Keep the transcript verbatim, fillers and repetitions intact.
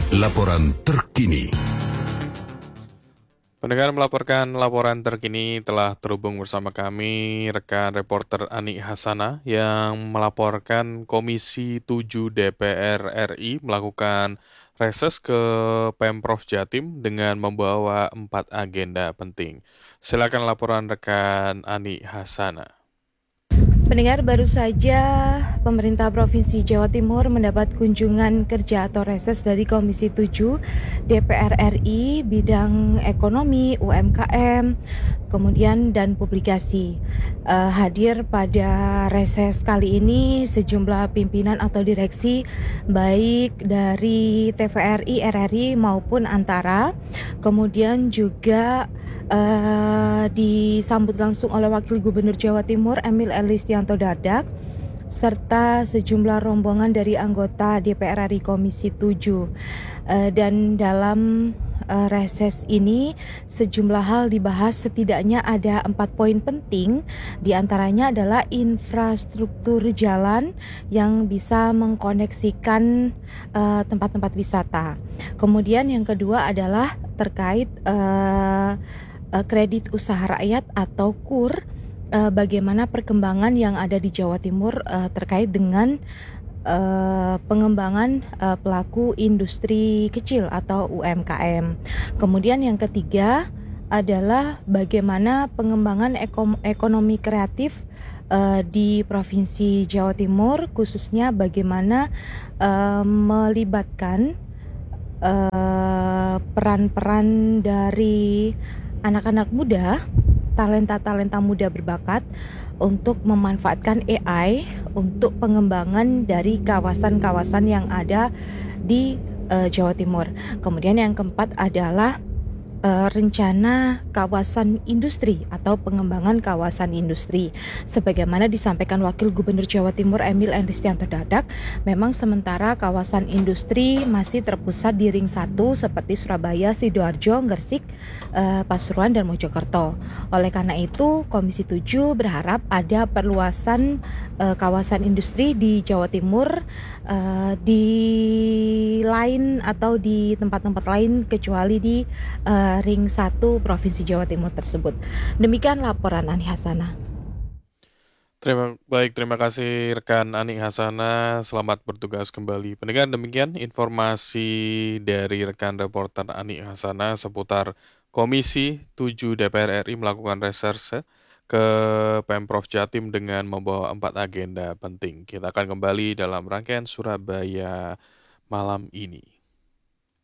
Laporan terkini. Pendengar melaporkan laporan terkini telah terhubung bersama kami rekan reporter Ani Hasana yang melaporkan Komisi tujuh D P R R I melakukan reses ke Pemprov Jatim dengan membawa empat agenda penting. Silakan laporan rekan Ani Hasana. Pendengar, baru saja pemerintah Provinsi Jawa Timur mendapat kunjungan kerja atau reses dari Komisi tujuh D P R R I bidang ekonomi, U M K M, kemudian dan publikasi. Uh, hadir pada reses kali ini sejumlah pimpinan atau direksi baik dari T V R I, R R I maupun Antara. Kemudian juga Uh, disambut langsung oleh Wakil Gubernur Jawa Timur Emil Elistianto Dardak serta sejumlah rombongan dari anggota D P R R I Komisi tujuh. Uh, dan dalam uh, reses ini sejumlah hal dibahas, setidaknya ada empat poin penting. Di antaranya adalah infrastruktur jalan yang bisa mengkoneksikan uh, tempat-tempat wisata. Kemudian yang kedua adalah terkait uh, kredit usaha rakyat atau K U R, uh, bagaimana perkembangan yang ada di Jawa Timur uh, terkait dengan uh, pengembangan uh, pelaku industri kecil atau U M K M. Kemudian yang ketiga adalah bagaimana pengembangan ekom- ekonomi kreatif uh, di Provinsi Jawa Timur, khususnya bagaimana uh, melibatkan uh, peran-peran dari anak-anak muda, talenta-talenta muda berbakat untuk memanfaatkan A I untuk pengembangan dari kawasan-kawasan yang ada di uh, Jawa Timur. Kemudian yang keempat adalah Uh, rencana kawasan industri atau pengembangan kawasan industri. Sebagaimana disampaikan Wakil Gubernur Jawa Timur Emil Elistianto Dardak, memang sementara kawasan industri masih terpusat di ring satu seperti Surabaya, Sidoarjo, Gresik, uh, Pasuruan, dan Mojokerto. Oleh karena itu, Komisi tujuh berharap ada perluasan uh, kawasan industri di Jawa Timur uh, di lain atau di tempat-tempat lain kecuali di uh, ring satu Provinsi Jawa Timur tersebut. Demikian laporan Ani Hasana. Terima baik, terima kasih rekan Ani Hasana. Selamat bertugas kembali. Pendengar, demikian informasi dari rekan reporter Ani Hasana seputar Komisi tujuh D P R R I melakukan reserse ke Pemprov Jatim dengan membawa empat agenda penting. Kita akan kembali dalam rangkaian Surabaya malam ini.